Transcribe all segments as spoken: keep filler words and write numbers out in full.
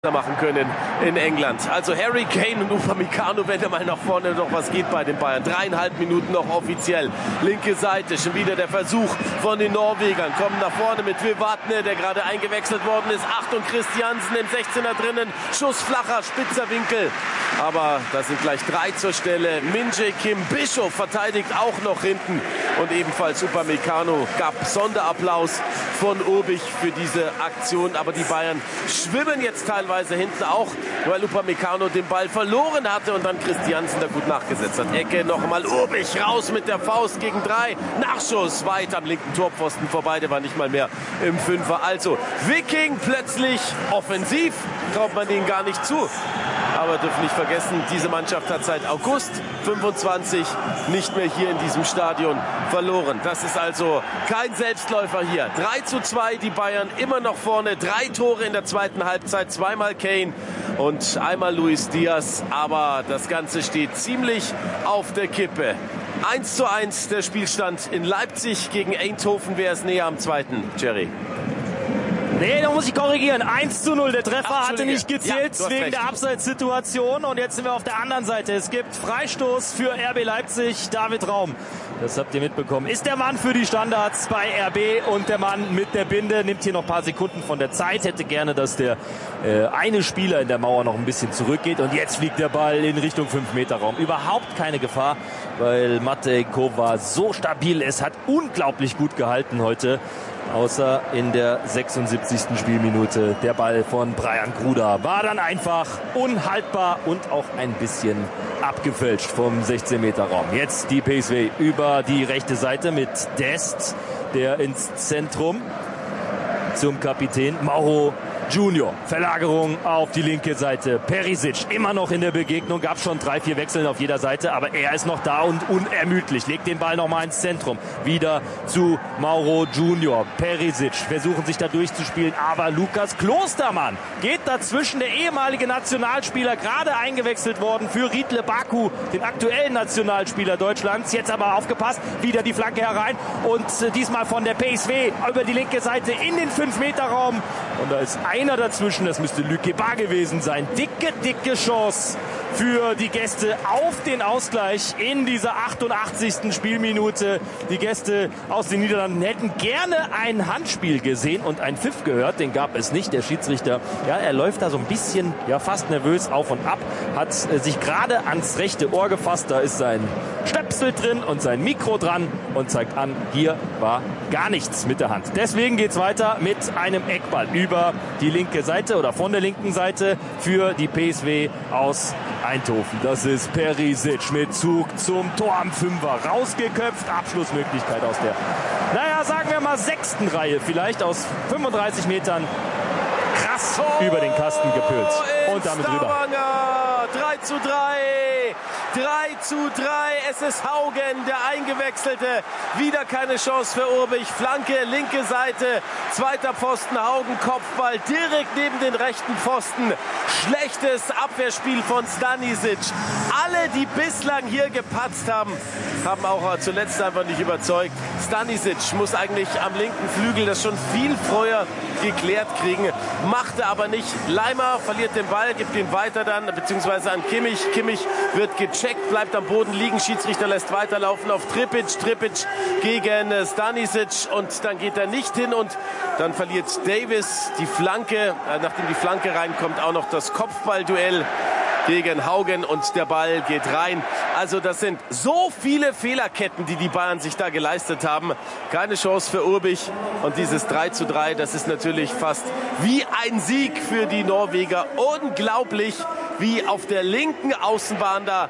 machen können in England. Also Harry Kane und Upamecano, wenn da mal nach vorne noch was geht bei den Bayern. Dreieinhalb Minuten noch offiziell. Linke Seite, schon wieder der Versuch von den Norwegern. Kommen nach vorne mit Will Vatne, der gerade eingewechselt worden ist. Achtung, Christiansen im sechzehner drinnen. Schuss flacher, spitzer Winkel. Aber da sind gleich drei zur Stelle. Min-Jae Kim, Bischof verteidigt auch noch hinten. Und ebenfalls Upamecano gab Sonderapplaus von Urbich für diese Aktion. Aber die Bayern schwimmen jetzt teilweise hinten auch, weil Upamecano den Ball verloren hatte und dann Christiansen da gut nachgesetzt hat. Ecke nochmal, Urbich raus mit der Faust gegen drei. Nachschuss weit am linken Torpfosten vorbei, der war nicht mal mehr im Fünfer. Also Viking plötzlich offensiv, traut man denen gar nicht zu. Aber dürfen nicht vergessen, diese Mannschaft hat seit August fünfundzwanzig nicht mehr hier in diesem Stadion verloren. Das ist also kein Selbstläufer hier. drei zu zwei, die Bayern immer noch vorne. Drei Tore in der zweiten Halbzeit, zweimal Kane und einmal Luis Diaz. Aber das Ganze steht ziemlich auf der Kippe. eins zu eins der Spielstand in Leipzig gegen Eindhoven. Wer ist näher am zweiten, Jerry? Nee, da muss ich korrigieren. eins zu null. Der Treffer hatte nicht gezählt ja, wegen recht. der Abseitssituation. Und jetzt sind wir auf der anderen Seite. Es gibt Freistoß für R B Leipzig. David Raum, das habt ihr mitbekommen, ist der Mann für die Standards bei R B. Und der Mann mit der Binde nimmt hier noch ein paar Sekunden von der Zeit. Hätte gerne, dass der äh, eine Spieler in der Mauer noch ein bisschen zurückgeht. Und jetzt fliegt der Ball in Richtung fünf Meter Raum. Überhaupt keine Gefahr, weil Matej Kova so stabil ist. Hat unglaublich gut gehalten heute. Außer in der sechsundsiebzigsten Spielminute. Der Ball von Brian Gruda war dann einfach unhaltbar und auch ein bisschen abgefälscht vom sechzehn Meter Raum. Jetzt die P S V über die rechte Seite mit Dest, der ins Zentrum zum Kapitän Mauro Junior. Verlagerung auf die linke Seite. Perisic immer noch in der Begegnung. Gab schon drei, vier Wechseln auf jeder Seite. Aber er ist noch da und unermüdlich. Legt den Ball nochmal ins Zentrum. Wieder zu Mauro Junior. Perisic versuchen sich da durchzuspielen. Aber Lukas Klostermann geht dazwischen. Der ehemalige Nationalspieler, gerade eingewechselt worden für Riedle Baku, den aktuellen Nationalspieler Deutschlands. Jetzt aber aufgepasst. Wieder die Flanke herein. Und diesmal von der P S V über die linke Seite in den fünf Meter Raum. Und da ist ein Einer dazwischen, das müsste Luc Keba gewesen sein. Dicke, dicke Chance für die Gäste auf den Ausgleich in dieser achtundachtzigsten Spielminute. Die Gäste aus den Niederlanden hätten gerne ein Handspiel gesehen und ein Pfiff gehört. Den gab es nicht. Der Schiedsrichter, ja, er läuft da so ein bisschen, ja, fast nervös auf und ab. Hat äh, sich gerade ans rechte Ohr gefasst. Da ist sein Stöpsel drin und sein Mikro dran und zeigt an, hier war gar nichts mit der Hand. Deswegen geht's weiter mit einem Eckball über die linke Seite oder von der linken Seite für die P S V aus Eindhoven. Das ist Perisic mit Zug zum Tor am Fünfer. Rausgeköpft, Abschlussmöglichkeit aus der, naja, sagen wir mal sechsten Reihe. Vielleicht aus fünfunddreißig Metern krass über den Kasten gepült. Und damit rüber. drei zu drei. drei zu drei. Es ist Haugen, der Eingewechselte. Wieder keine Chance für Urbich. Flanke, linke Seite. Zweiter Pfosten, Haugen, Kopfball. Direkt neben den rechten Pfosten. Schlechtes Abwehrspiel von Stanisic. Alle, die bislang hier gepatzt haben, haben auch zuletzt einfach nicht überzeugt. Stanisic muss eigentlich am linken Flügel das schon viel früher geklärt kriegen. Machte aber nicht. Leimer verliert den Ball, gibt ihn weiter dann, beziehungsweise an Kimmich. Kimmich wird gecheckt, bleibt am Boden liegen. Schiedsrichter lässt weiterlaufen auf Tripic. Tripic gegen Stanisic und dann geht er nicht hin und dann verliert Davis die Flanke. Nachdem die Flanke reinkommt, auch noch das Kopfballduell gegen Haugen und der Ball geht rein. Also das sind so viele Fehlerketten, die die Bayern sich da geleistet haben. Keine Chance für Urbich und dieses drei zu drei, das ist natürlich fast wie ein Sieg für die Norweger. Unglaublich, wie auf der linken Außenbahn da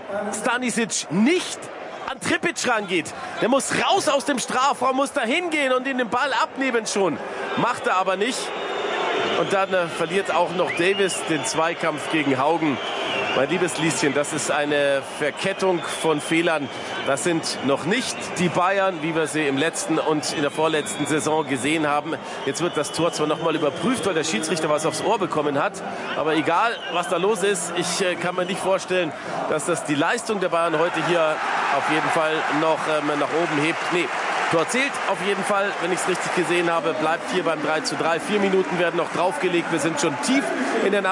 Stanisic nicht an Tripic rangeht. Der muss raus aus dem Strafraum, muss da hingehen und ihn den Ball abnehmen schon. Macht er aber nicht. Und dann äh, verliert auch noch Davis den Zweikampf gegen Haugen. Mein liebes Lieschen, das ist eine Verkettung von Fehlern. Das sind noch nicht die Bayern, wie wir sie im letzten und in der vorletzten Saison gesehen haben. Jetzt wird das Tor zwar nochmal überprüft, weil der Schiedsrichter was aufs Ohr bekommen hat. Aber egal, was da los ist, ich äh, kann mir nicht vorstellen, dass das die Leistung der Bayern heute hier auf jeden Fall noch ähm, nach oben hebt. Nee, Tor zählt auf jeden Fall, wenn ich es richtig gesehen habe, bleibt hier beim drei zu drei. Vier Minuten werden noch draufgelegt. Wir sind schon tief in der